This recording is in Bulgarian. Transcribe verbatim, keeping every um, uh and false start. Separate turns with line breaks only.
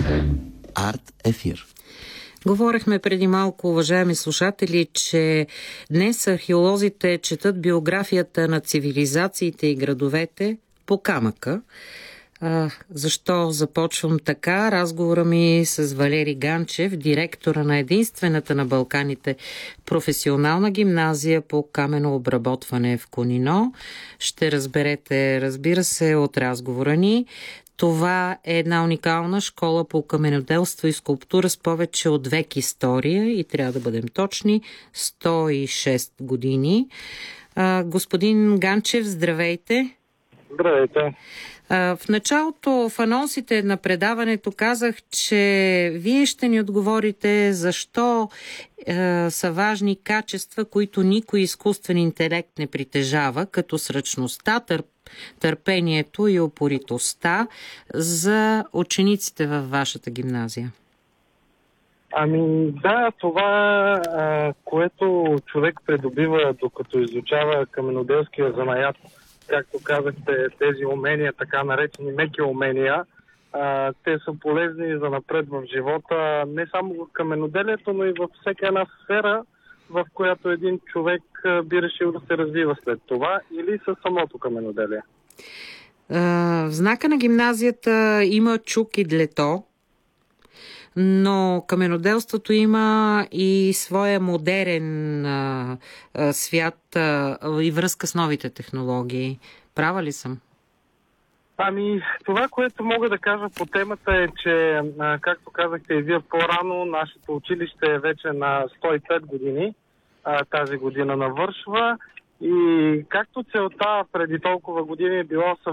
Арт ефир.
Говорихме преди малко, уважаеми слушатели, че днес археолозите четат биографията на цивилизациите и градовете по камъка. А, защо започвам така? Разговора ми с Валери Ганчев, директора на единствената на Балканите професионална гимназия по камено обработване в Кунино. Ще разберете, разбира се, от разговора ни. Това е една уникална школа по каменоделство и скулптура с повече от век история и трябва да бъдем точни, сто и шест години. А, господин Ганчев, здравейте!
Здравейте!
А, в началото, в анонсите на предаването казах, че вие ще ни отговорите защо е, са важни качества, които никой изкуствен интелект не притежава, като сръчността, търп, търпението и упоритостта за учениците във вашата гимназия.
Ами да, това, което човек придобива докато изучава каменоделския занаят, както казахте, тези умения, така наречени меки умения, а, те са полезни за напред в живота, не само в каменоделието, но и във всяка една сфера, в която един човек би решил да се развива след това или със самото каменоделие.
В знака на гимназията има чук и длето, но каменоделството има и своя модерен а, а, свят а, и връзка с новите технологии. Права ли съм?
Ами, това, което мога да кажа по темата е, че, а, както казахте и вие по-рано, нашето училище е вече на сто и пет години. А, тази година навършва. И както целта преди толкова години е било